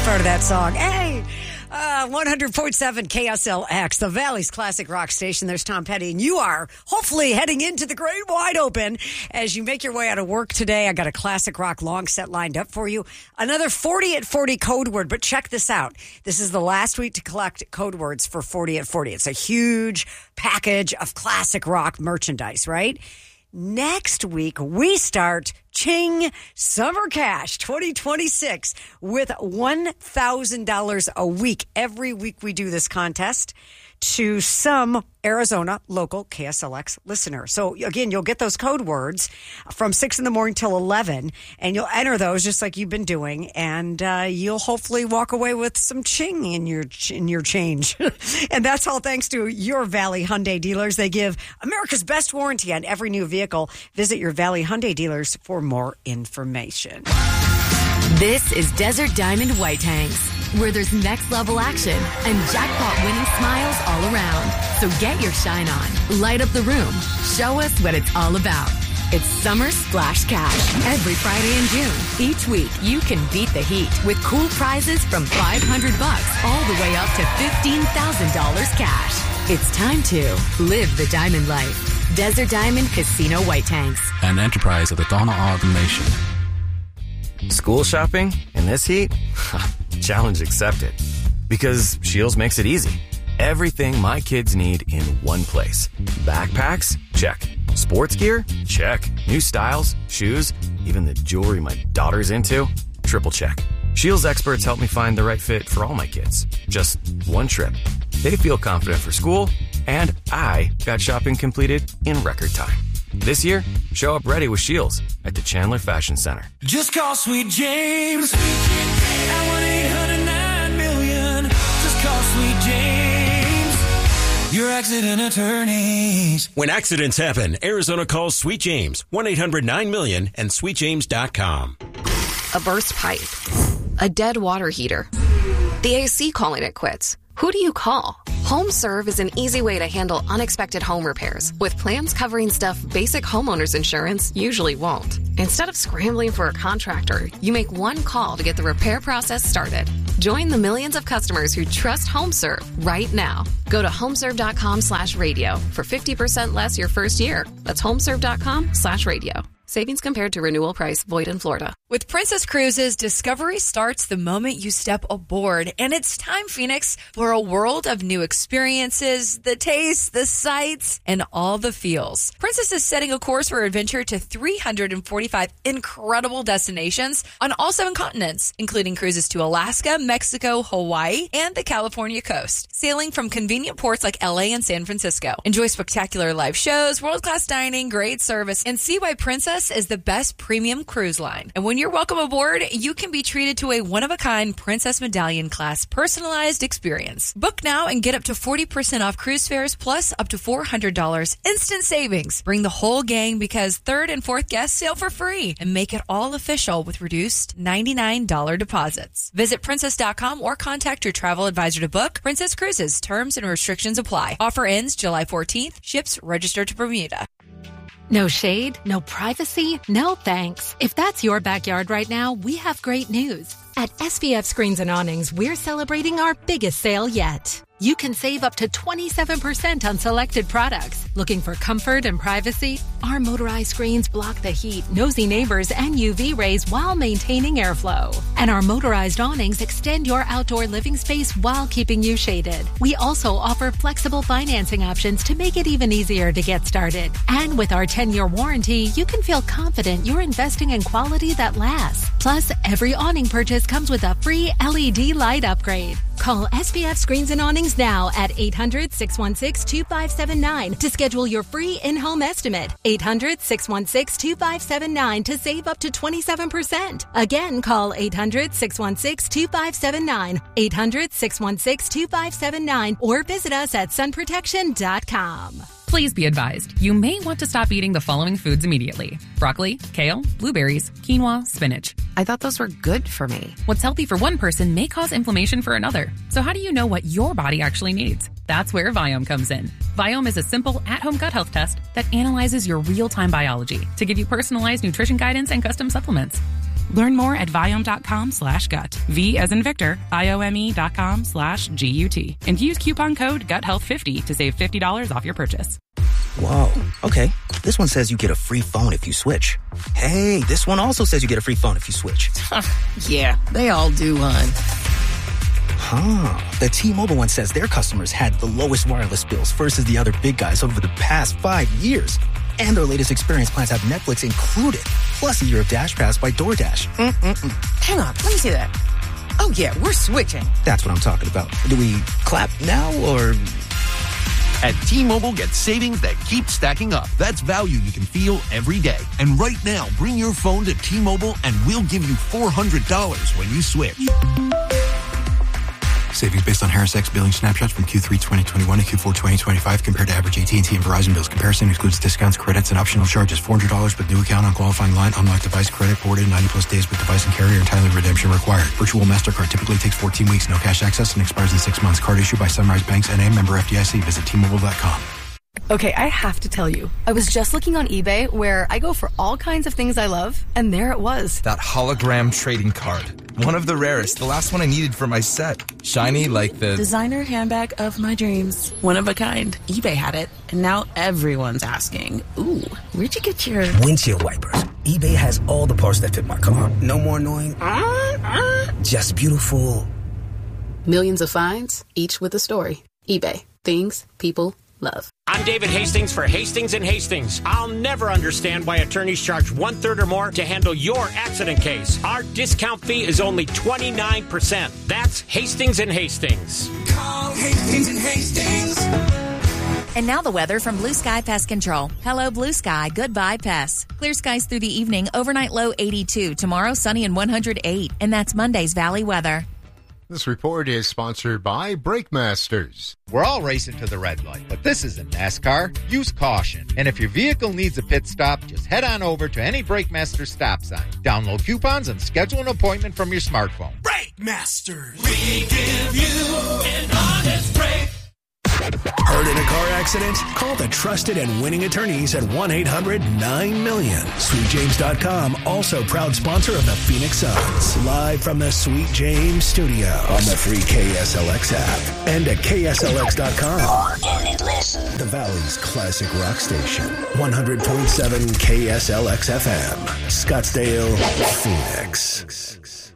part of that song. Hey, 100.7 KSLX, the Valley's classic rock station. There's Tom Petty, and you are hopefully heading into the great wide open as you make your way out of work today. I got a classic rock long set lined up for you. Another 40 at 40 code word, but check this out. This is the last week to collect code words for 40 at 40. It's a huge package of classic rock merchandise, right? Next week, we start Ching Summer Cash 2026 with $1,000 a week. Every week we do this contest to some Arizona local KSLX listener. So again, you'll get those code words from 6 in the morning till 11, and you'll enter those just like you've been doing, and you'll hopefully walk away with some ching in your change. And that's all thanks to your Valley Hyundai dealers. They give America's best warranty on every new vehicle. Visit your Valley Hyundai dealers for more information. This is Desert Diamond White Tanks, where there's next level action and jackpot winning smiles all around. So get your shine on, light up the room, show us what it's all about. It's Summer Splash Cash every Friday in June. Each week, you can beat the heat with cool prizes from $500 all the way up to $15,000 cash. It's time to live the diamond life. Desert Diamond Casino White Tanks. An enterprise of the Donna Ogden Nation. School shopping in this heat? Challenge accepted. Because Scheels makes it easy. Everything my kids need in one place. Backpacks? Check. Sports gear? Check. New styles, shoes, even the jewelry my daughter's into? Triple check. Scheels experts help me find the right fit for all my kids. Just one trip. They feel confident for school, and I got shopping completed in record time. This year, show up ready with Scheels at the Chandler Fashion Center. Just call Sweet James at 1-800-9-million. Just call Sweet James, your accident attorneys. When accidents happen, Arizona calls Sweet James, 1-800-9-million and sweetjames.com. A burst pipe, a dead water heater, the AC calling it quits. Who do you call? HomeServe is an easy way to handle unexpected home repairs with plans covering stuff basic homeowners insurance usually won't. Instead of scrambling for a contractor, you make one call to get the repair process started. Join the millions of customers who trust HomeServe right now. Go to homeserve.com/radio for 50% less your first year. That's homeserve.com/radio. Savings compared to renewal price. Void in Florida. With Princess Cruises, discovery starts the moment you step aboard. And it's time, Phoenix, for a world of new experiences, the tastes, the sights, and all the feels. Princess is setting a course for adventure to 345 incredible destinations on all 7 continents, including cruises to Alaska, Mexico, Hawaii, and the California coast. Sailing from convenient ports like LA and San Francisco. Enjoy spectacular live shows, world-class dining, great service, and see why Princess is the best premium cruise line. And when you're welcome aboard, you can be treated to a one-of-a-kind Princess Medallion class personalized experience. Book now and get up to 40% off cruise fares plus up to $400 instant savings. Bring the whole gang because 3rd and 4th guests sail for free and make it all official with reduced $99 deposits. Visit princess.com or contact your travel advisor to book. Princess Cruises. Terms and restrictions apply. Offer ends July 14th. Ships registered to Bermuda. No shade, no privacy, no thanks. If that's your backyard right now, we have great news. At SPF Screens and Awnings, we're celebrating our biggest sale yet. You can save up to 27% on selected products. Looking for comfort and privacy? Our motorized screens block the heat, nosy neighbors, and UV rays while maintaining airflow. And our motorized awnings extend your outdoor living space while keeping you shaded. We also offer flexible financing options to make it even easier to get started. And with our 10-year warranty, you can feel confident you're investing in quality that lasts. Plus, every awning purchase comes with a free LED light upgrade. Call SPF Screens and Awnings now at 800-616-2579 to schedule your free in-home estimate. 800-616-2579 to save up to 27%. Again, call 800-616-2579. 800-616-2579 or visit us at sunprotection.com. Please be advised, you may want to stop eating the following foods immediately. Broccoli, kale, blueberries, quinoa, spinach. I thought those were good for me. What's healthy for one person may cause inflammation for another. So how do you know what your body actually needs? That's where Viome comes in. Viome is a simple at-home gut health test that analyzes your real-time biology to give you personalized nutrition guidance and custom supplements. Learn more at Viome.com/gut. V as in Victor, IOME.com/GUT. And use coupon code GUTHEALTH50 to save $50 off your purchase. Whoa, okay. This one says you get a free phone if you switch. Hey, this one also says you get a free phone if you switch. Yeah, they all do, hon. Huh. The T-Mobile one says their customers had the lowest wireless bills versus the other big guys over the past 5 years. And their latest experience plans have Netflix included, plus a year of Dash Pass by DoorDash. Hang on, let me see that. Oh, yeah, we're switching. That's what I'm talking about. Do we clap now or... At T-Mobile, get savings that keep stacking up. That's value you can feel every day. And right now, bring your phone to T-Mobile and we'll give you $400 when you switch. Savings based on Harris X billing snapshots from Q3 2021 to Q4 2025 compared to average AT&T and Verizon bills. Comparison excludes discounts, credits, and optional charges. $400 with new account on qualifying line. Unlock device credit ported 90-plus days with device and carrier. Entirely redemption required. Virtual MasterCard typically takes 14 weeks. No cash access and expires in 6 months. Card issued by Sunrise Banks N.A. member FDIC. Visit T-Mobile.com. Okay, I have to tell you, I was just looking on eBay where I go for all kinds of things I love, and there it was. That hologram trading card. One of the rarest. The last one I needed for my set. Shiny like the... designer handbag of my dreams. One of a kind. eBay had it, and now everyone's asking, ooh, where'd you get your... windshield wipers. eBay has all the parts that fit my car. No more annoying... just beautiful. Millions of finds, each with a story. eBay. Things people love. I'm David Hastings for Hastings & Hastings. I'll never understand why attorneys charge 1/3 or more to handle your accident case. Our discount fee is only 29%. That's Hastings & Hastings. Call Hastings & Hastings. And now the weather from Blue Sky Pest Control. Hello, Blue Sky. Goodbye, pests. Clear skies through the evening. Overnight low 82. Tomorrow, sunny and 108. And that's Monday's Valley weather. This report is sponsored by Brake Masters. We're all racing to the red light, but this isn't NASCAR. Use caution. And if your vehicle needs a pit stop, just head on over to any Brake Masters stop sign. Download coupons and schedule an appointment from your smartphone. Brake Masters. We give you an honest break. Hurt in a car accident? Call the trusted and winning attorneys at 1-800-9-MILLION. SweetJames.com, also proud sponsor of the Phoenix Suns. Live from the Sweet James studio on the free KSLX app and at KSLX.com. The Valley's classic rock station. 100.7 KSLX FM. Scottsdale, Phoenix.